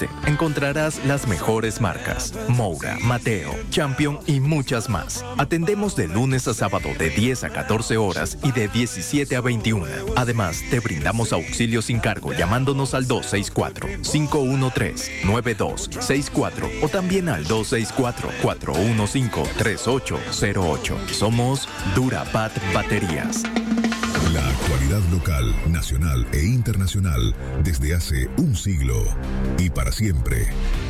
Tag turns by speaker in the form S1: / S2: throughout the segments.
S1: este encontrarás las mejores marcas: Moura, Mateo, Champion y muchas más. Atendemos de lunes a sábado de 10 a 14 horas y de 17 a 21. Además, te brindamos auxilio sin cargo llamándonos al 264-513-9264 o también al 264-415-3808. Somos Durapat Baterías.
S2: La actualidad local, nacional e internacional desde hace un siglo y para siempre.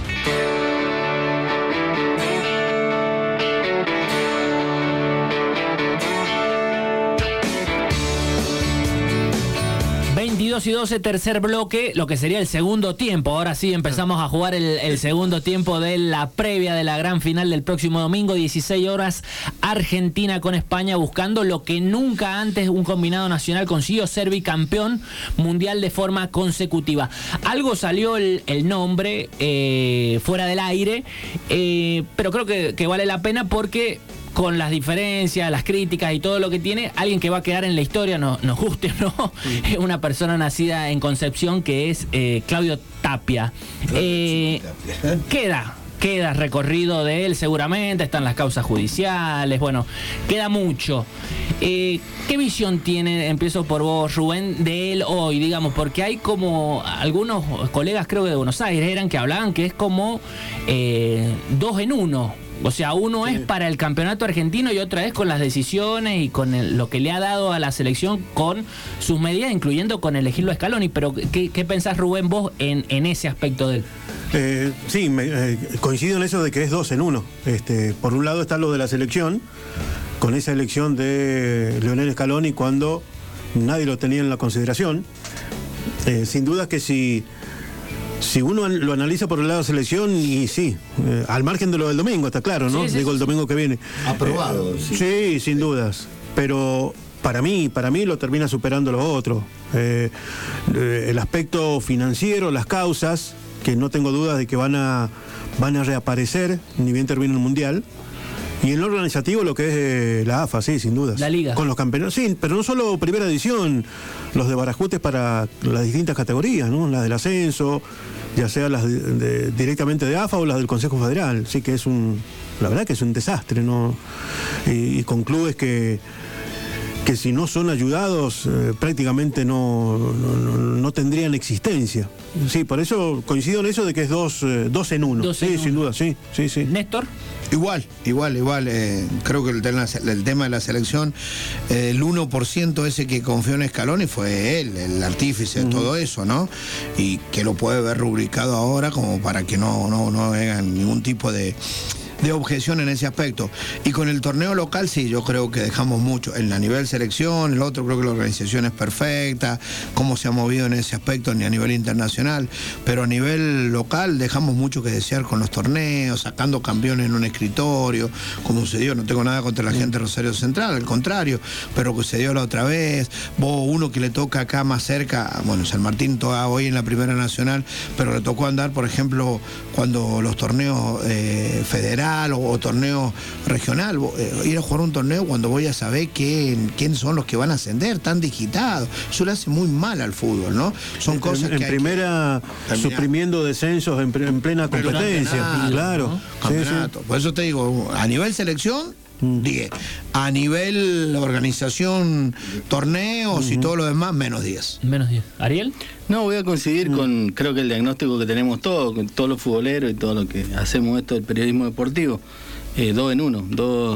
S3: Y 12, tercer bloque, lo que sería el segundo tiempo. Ahora sí empezamos a jugar el segundo tiempo de la previa de la gran final del próximo domingo, 16 horas, Argentina con España, buscando lo que nunca antes un combinado nacional consiguió, ser bicampeón mundial de forma consecutiva. Algo salió el nombre fuera del aire, pero creo que vale la pena porque con las diferencias, las críticas y todo lo que tiene, alguien que va a quedar en la historia, nos guste o no, es una persona nacida en Concepción, que es Claudio Tapia. Queda recorrido de él seguramente, están las causas judiciales, bueno, queda mucho. ¿Qué visión tiene, empiezo por vos, Rubén, de él hoy, digamos? Porque hay como algunos colegas, creo que de Buenos Aires eran, que hablaban que es como 2 en 1. O sea, uno es para el campeonato argentino y otra es con las decisiones y con lo que le ha dado a la selección con sus medidas, incluyendo con elegirlo a Scaloni. Pero, ¿qué pensás, Rubén, vos en ese aspecto de él?
S4: Sí, coincido en eso de que es 2 en 1. Por un lado está lo de la selección, con esa elección de Lionel Scaloni cuando nadie lo tenía en la consideración. Sin duda que si uno lo analiza por el lado de selección, y sí, al margen de lo del domingo, está claro, ¿no?
S5: Sí,
S4: Digo, el domingo que viene.
S5: Aprobado.
S4: Sí, sin dudas. Pero para mí lo termina superando lo otro. El aspecto financiero, las causas, que no tengo dudas de que van a reaparecer, ni bien termine el Mundial. Y en lo organizativo, lo que es la AFA, sí, sin dudas.
S3: La Liga.
S4: Con los campeonatos, sí, pero no solo primera edición, los de barajustes para las distintas categorías, ¿no? Las del ascenso, ya sea las directamente de AFA o las del Consejo Federal. Sí que la verdad que es un desastre, ¿no? Y con clubes que si no son ayudados prácticamente no tendrían existencia. Sí, por eso coincido en eso de que es 2 en 1. Sí, sin duda, sí.
S3: Néstor.
S5: Igual. Creo que el tema de la selección, el 1% ese que confió en Scaloni fue él, el artífice de todo eso, ¿no? Y que lo puede ver rubricado ahora como para que no hagan ningún tipo de objeción en ese aspecto. Y con el torneo local, sí, yo creo que dejamos mucho. En la nivel selección, el otro creo que la organización es perfecta, cómo se ha movido en ese aspecto, ni a nivel internacional, pero a nivel local dejamos mucho que desear con los torneos, sacando campeones en un escritorio, como se dio. No tengo nada contra la gente de Rosario Central, al contrario, pero que se dio la otra vez. Uno que le toca acá más cerca, bueno, San Martín toca hoy en la Primera Nacional, pero le tocó andar, por ejemplo, cuando los torneos federales o torneo regional, ir a jugar un torneo cuando voy a saber quién son los que van a ascender, tan digitados. Eso le hace muy mal al fútbol, ¿no? Son cosas que
S4: en primera, suprimiendo descensos en plena competencia, claro.
S5: ¿No? Campeonato. Sí. Por eso te digo, a nivel selección, 10. A nivel organización, torneos y todo lo demás, menos 10.
S3: Menos 10. ¿Ariel?
S6: No, voy a coincidir con, creo que el diagnóstico que tenemos todos, con todos los futboleros y todo lo que hacemos esto del periodismo deportivo. 2 en 1.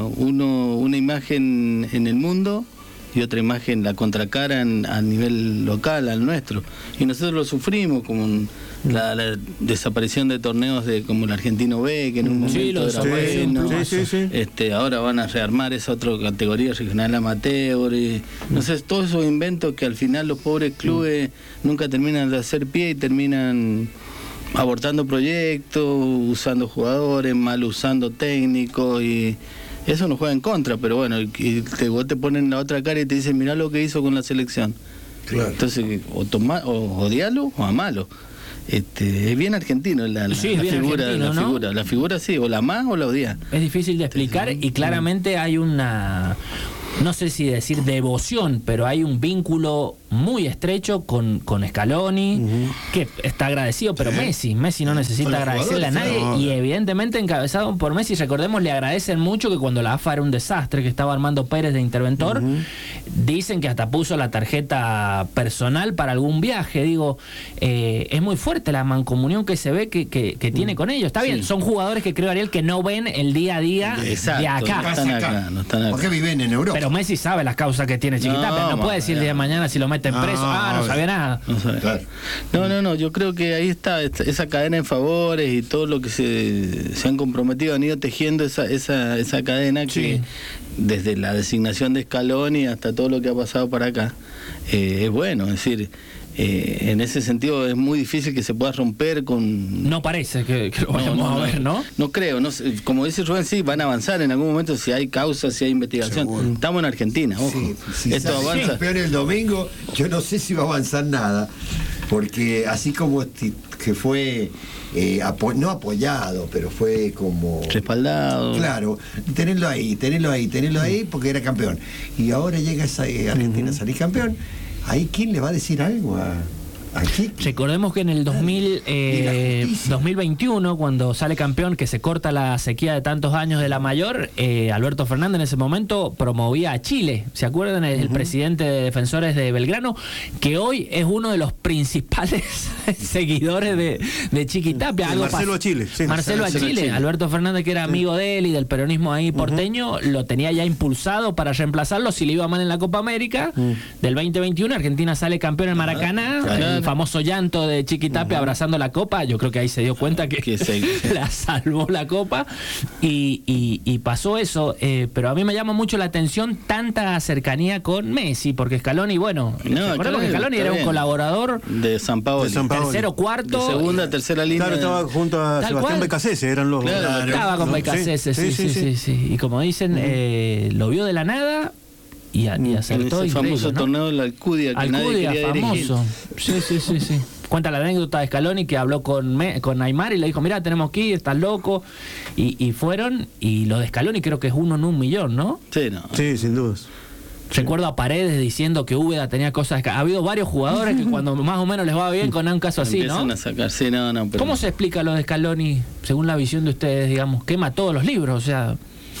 S6: Una imagen en el mundo y otra imagen, la contracara a nivel local, al nuestro. Y nosotros lo sufrimos como la desaparición de torneos como el Argentino B, que en un momento era bueno. Ahora van a rearmar esa otra categoría regional amateur. No sé, todos esos inventos que al final los pobres clubes nunca terminan de hacer pie y terminan abortando proyectos, usando jugadores, mal usando técnicos, y eso nos juega en contra. Pero bueno, vos te ponen la otra cara y te dicen, mirá lo que hizo con la selección. Claro. Entonces, o odialo o amalo. Es bien argentino la figura, sí, o la amás o la odias.
S3: Es difícil de explicar y claramente hay una, no sé si decir devoción, pero hay un vínculo muy estrecho con Scaloni, que está agradecido, pero Messi no necesita agradecerle a nadie, y evidentemente encabezado por Messi. Recordemos, le agradecen mucho que cuando la AFA era un desastre, que estaba Armando Pérez de interventor, dicen que hasta puso la tarjeta personal para algún viaje. Digo, es muy fuerte la mancomunión que se ve que tiene con ellos. Está bien, son jugadores que creo, Ariel, que no ven el día a día de acá.
S7: No están acá. Porque viven en Europa.
S3: Pero Messi sabe las causas que tiene Chiquitapia. No puede decir el día de mañana si lo meten preso. No sabía nada.
S6: No, yo creo que ahí está esa cadena de favores y todo lo que se han comprometido, han ido tejiendo esa cadena que desde la designación de Scaloni hasta todo lo que ha pasado para acá es bueno. Es decir, en ese sentido es muy difícil que se pueda romper con...
S3: No parece que lo vayamos a ver, ¿no?
S6: No creo, como dice Rubén, sí, van a avanzar en algún momento si hay causas, si hay investigación. Seguro. Estamos en Argentina, ojo.
S7: Esto avanza. Campeón el domingo, yo no sé si va a avanzar nada, porque así como que fue... no apoyado, pero fue como...
S6: respaldado.
S7: Claro, tenerlo ahí, porque era campeón. Y ahora llega esa Argentina a salir campeón. ¿Ahí quién le va a decir algo a quién?
S3: Recordemos que en el 2021, cuando sale campeón, que se corta la sequía de tantos años de la mayor, Alberto Fernández en ese momento promovía a Chile. ¿Se acuerdan? El presidente de Defensores de Belgrano, que hoy es uno de los principales seguidores de Chiquitapia.
S4: Marcelo a Chile. Sí.
S3: Marcelo a Chile. Alberto Fernández, que era amigo de él y del peronismo ahí porteño, lo tenía ya impulsado para reemplazarlo si le iba mal en la Copa América del 2021. Argentina sale campeón en Maracaná. El famoso llanto de Chiquitapia abrazando la copa. Yo creo que ahí se dio cuenta que la salvó la copa y pasó eso. Pero a mí me llama mucho la atención tanta cercanía con Messi, porque Scaloni, Scaloni era un colaborador
S6: de San Paolo,
S3: tercero, cuarto,
S6: de segunda, tercera línea.
S4: Claro, estaba junto a Sebastián Becasese, eran los...
S3: Claro, estaba con Becasese, sí. Y como dicen, lo vio de la nada y acertó.
S6: Ese famoso torneo de la Alcudia que nadie quería
S3: famoso. Sí. Cuenta la anécdota de Scaloni que habló con Neymar y le dijo, mira, tenemos que ir, estás loco. Y fueron, y lo de Scaloni creo que es 1 en 1 millón, ¿no?
S4: Sí, sin dudas.
S3: Recuerdo a Paredes diciendo que Úbeda tenía cosas... Ha habido varios jugadores que cuando más o menos les va bien con un caso así, ¿no?
S6: A sacar. Sí, pero...
S3: ¿Cómo se explica lo de Scaloni, según la visión de ustedes, digamos? Quema todos los libros, o sea...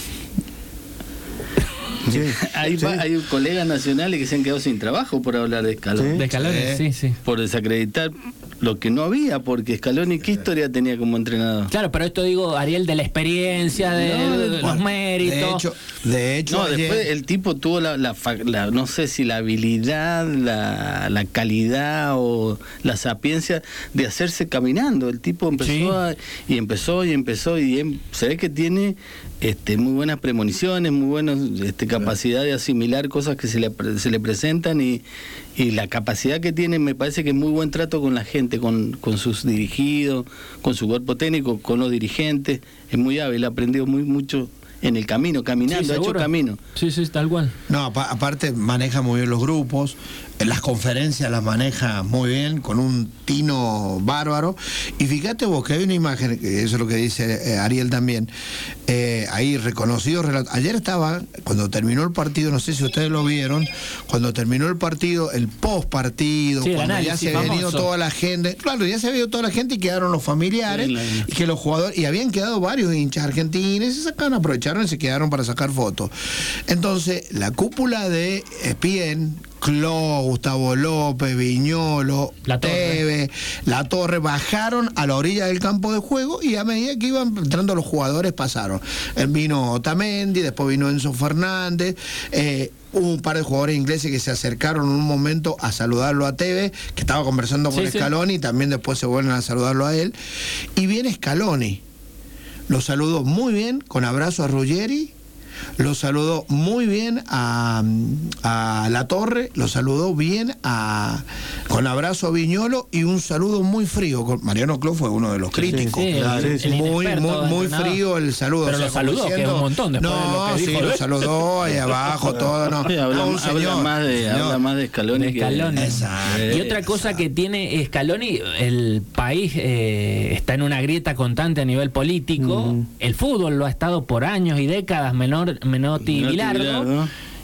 S6: Hay colegas nacionales que se han quedado sin trabajo por hablar de Scaloni.
S3: De Scaloni, sí.
S6: Por desacreditar lo que no había, porque Scaloni, ¿qué historia tenía como entrenador?
S3: Claro, pero esto digo, Ariel, de la experiencia, de los méritos.
S7: De hecho,
S6: después el tipo tuvo no sé si la habilidad, la calidad o la sapiencia de hacerse caminando. El tipo empezó y se ve que tiene muy buenas premoniciones, muy buenas capacidad de asimilar cosas que se le presentan y la capacidad que tiene, me parece que es muy buen trato con la gente, con sus dirigidos, con su cuerpo técnico, con los dirigentes. Es muy hábil, ha aprendido mucho en el camino, caminando, ha hecho camino.
S3: Sí, tal cual.
S5: No, aparte maneja muy bien los grupos, en las conferencias las maneja muy bien, con un tino bárbaro. Y fíjate vos que hay una imagen, que eso es lo que dice Ariel también, ahí reconocido. Ayer estaba, cuando terminó el partido, no sé si ustedes lo vieron, cuando terminó el partido, el post partido, cuando ya se había venido toda la gente, claro, ya se había ido toda la gente y quedaron los familiares, y que los jugadores, y habían quedado varios hinchas argentinos, y aprovecharon y se quedaron para sacar fotos. Entonces, la cúpula de ESPN, Cló, Gustavo López, Viñolo, Tevez, La Torre, bajaron a la orilla del campo de juego y a medida que iban entrando los jugadores pasaron. Vino Otamendi, después vino Enzo Fernández, hubo un par de jugadores ingleses que se acercaron en un momento a saludarlo a Tevez, que estaba conversando con Scaloni, y también después se vuelven a saludarlo a él. Y viene Scaloni, lo saludó muy bien, con abrazo a Ruggeri, lo saludó muy bien a La Torre, lo saludó bien con abrazo a Viñolo y un saludo muy frío. Mariano Cló fue uno de los críticos. Muy frío el saludo.
S3: Pero lo saludó, que es un montón después de lo que dijo.
S5: Lo saludó ahí abajo, todo. No.
S6: Habla más de Scaloni.
S3: Y otra cosa que tiene Scaloni, el país está en una grieta constante a nivel político. El fútbol lo ha estado por años y décadas, Menotti y Bilardo.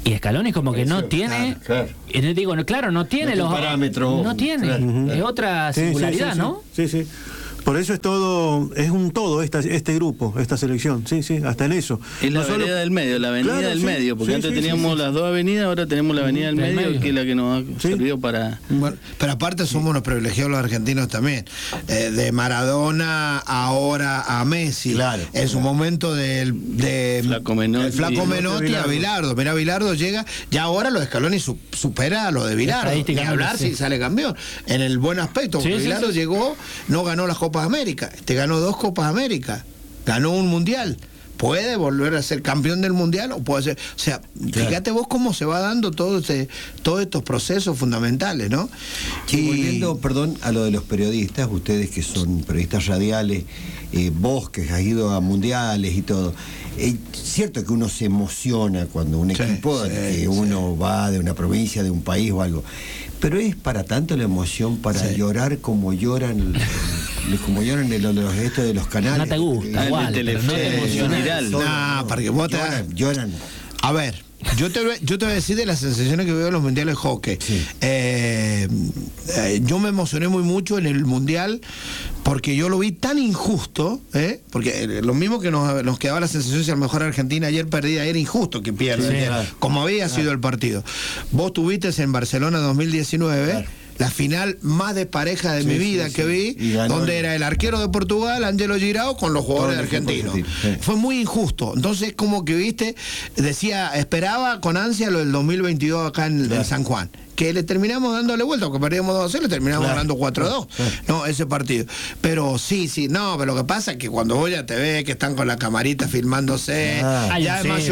S3: Y Scaloni como que no tiene, no tiene los
S7: parámetros.
S3: No tiene, es otra singularidad, ¿no?
S4: Sí. Por eso es un todo este grupo, esta selección, sí, hasta en eso.
S6: Es la vereda del medio, la avenida del medio, porque antes teníamos las dos avenidas, ahora tenemos la avenida del medio, que es la que nos ha servido para...
S5: Bueno, pero aparte somos unos privilegiados los argentinos también. De Maradona ahora a Messi.
S7: Claro.
S5: En su momento de
S6: Flaco Menotti
S5: a Bilardo. Mirá, Bilardo llega, ya ahora lo de Scaloni supera a lo de Bilardo. Ni hablar si sale campeón. En el buen aspecto, porque Bilardo llegó, no ganó las Copas América, ganó 2 Copas América, ganó un Mundial. ¿Puede volver a ser campeón del Mundial? O puede ser, o sea, fíjate vos cómo se va dando todos estos procesos fundamentales, ¿no?
S7: Y volviendo, perdón, a lo de los periodistas, ustedes que son periodistas radiales, vos que has ido a mundiales y todo, cierto que uno se emociona cuando un equipo uno va de una provincia, de un país o algo, pero es para tanto la emoción para llorar como lloran esto de los canales.
S3: No te gusta, igual, no te emociona.
S5: No, para que vos
S7: lloran.
S5: A ver, yo te voy a decir de las sensaciones que veo en los mundiales de hockey.
S7: Sí.
S5: Yo me emocioné muy mucho en el mundial porque yo lo vi tan injusto, porque lo mismo que nos quedaba la sensación si a lo mejor Argentina ayer perdía, era injusto que pierda, como había sido el partido. Vos tuviste en Barcelona 2019, la final más de pareja de mi vida que vi, donde era el arquero de Portugal, Angelo Girao, con los jugadores argentinos. Fue muy injusto. Entonces, como que viste, esperaba con ansia lo del 2022 acá en San Juan. Que le terminamos dándole vuelta, porque perdíamos 2-0, le terminamos ganando 4-2. No, ese partido. Pero pero lo que pasa es que cuando vos ya te ves que están con la camarita filmándose, ya además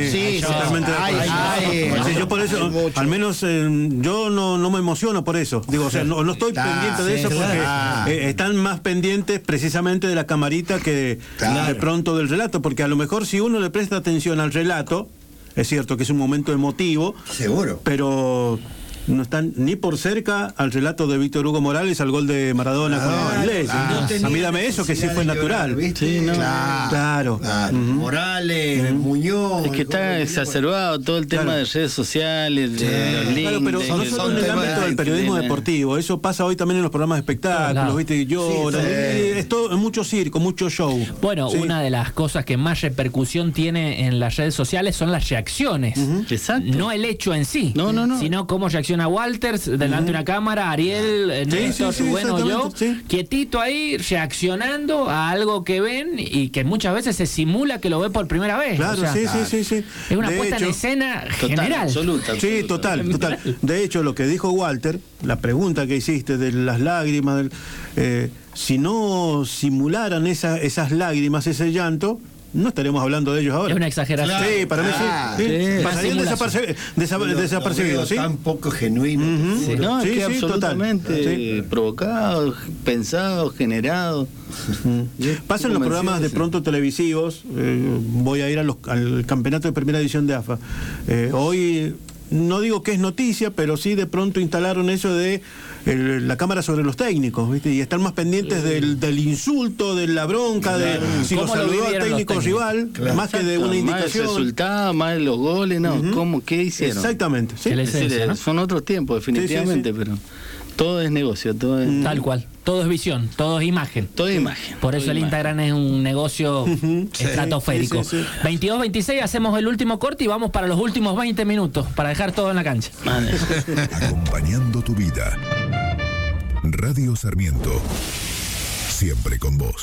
S4: yo por eso, al menos yo no me emociono por eso. Digo, o sea, no estoy pendiente de eso porque están más pendientes precisamente de la camarita que de pronto del relato, porque a lo mejor si uno le presta atención al relato, es cierto que es un momento emotivo,
S7: seguro,
S4: pero no están ni por cerca al relato de Víctor Hugo Morales al gol de Maradona con el inglés. A mí dame eso, que sí fue natural. Claro.
S7: Morales, Muñoz.
S6: Es que está exacerbado todo el tema de redes sociales, de los links.
S4: Pero no solo en el ámbito del periodismo deportivo, eso pasa hoy también en los programas de espectáculos, ¿viste? Y lloran. Es todo, mucho circo, mucho show.
S3: Bueno, una de las cosas que más repercusión tiene en las redes sociales son las reacciones.
S6: Exacto.
S3: No el hecho en sí, sino cómo reacciona Walters delante de una cámara, Ariel, Néstor, bueno, yo, quietito ahí, reaccionando a algo que ven y que muchas veces se simula que lo ve por primera vez.
S4: Claro,
S3: o sea,
S4: sí.
S3: Es una puesta en escena general.
S6: Absoluta.
S4: Sí, total. De hecho, lo que dijo Walter, la pregunta que hiciste de las lágrimas, si no simularan esas lágrimas, ese llanto, no estaremos hablando de ellos ahora.
S3: Es una exageración.
S4: Sí, para mí sí. Pasarían desapercibidos, ¿sí?
S7: Tan poco genuino.
S6: No, es que absolutamente provocado, pensado, generado.
S4: Pasa en los programas de pronto televisivos. Voy a ir al campeonato de primera edición de AFA. Hoy no digo que es noticia, pero sí de pronto instalaron eso de la cámara sobre los técnicos, ¿viste? Y están más pendientes del insulto, de la bronca, de si lo saludó al técnico rival, más que de una indicación.
S6: Más el resultado, más los goles, ¿qué hicieron?
S4: Exactamente. ¿Sí?
S6: Es decir, son otros tiempos, definitivamente, pero todo es negocio, todo es...
S3: Tal cual. Todo es visión, todo es imagen.
S6: Todo es imagen.
S3: Por eso el Instagram es un negocio estratosférico. 22-26, hacemos el último corte y vamos para los últimos 20 minutos, para dejar todo en la cancha.
S2: Acompañando tu vida. Radio Sarmiento. Siempre con vos.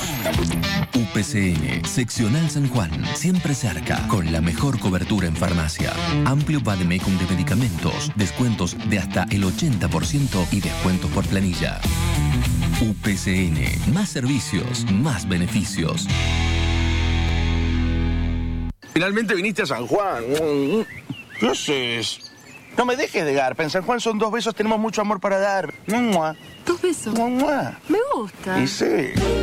S8: UPCN, Seccional San Juan, siempre cerca, con la mejor cobertura en farmacia. Amplio vademecum de medicamentos, descuentos de hasta el 80% y descuentos por planilla. UPCN, más servicios, más beneficios.
S9: Finalmente viniste a San Juan. ¿Qué haces? No me dejes de garpa. En San Juan son 2 besos, tenemos mucho amor para dar.
S10: 2 besos. Me gusta.
S9: Y sí.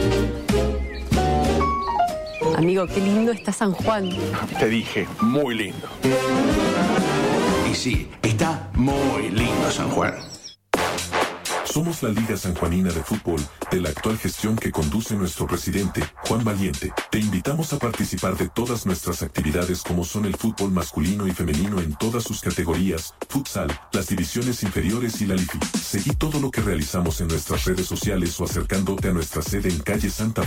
S10: Amigo, qué lindo está San Juan.
S9: Te dije, muy lindo. Y sí, está muy lindo San Juan.
S11: Somos la Liga Sanjuanina de Fútbol, de la actual gestión que conduce nuestro presidente, Juan Valiente. Te invitamos a participar de todas nuestras actividades como son el fútbol masculino y femenino en todas sus categorías, futsal, las divisiones inferiores y la LIFI. Seguí todo lo que realizamos en nuestras redes sociales o acercándote a nuestra sede en calle Santa